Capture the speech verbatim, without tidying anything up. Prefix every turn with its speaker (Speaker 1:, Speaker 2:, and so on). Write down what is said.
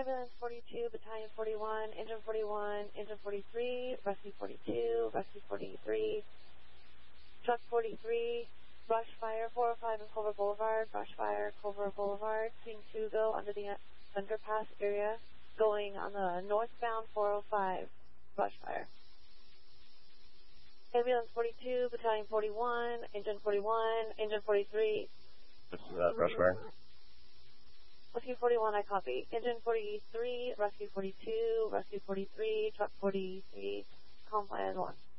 Speaker 1: Ambulance forty-two, Battalion forty-one, Engine forty-one, Engine forty-three, Rescue forty-two, Rescue forty-three, Truck forty-three, brush fire, four oh five and Culver Boulevard, brush fire, Culver Boulevard, scene two go under the underpass area, going on the northbound four oh five, brush fire. Ambulance forty-two, Battalion forty-one, Engine forty-one, Engine forty-three.
Speaker 2: What's that brush fire?
Speaker 1: Rescue forty-one, I copy. Engine forty-three, Rescue forty-two, Rescue forty-three, Truck forty-three, Compline one.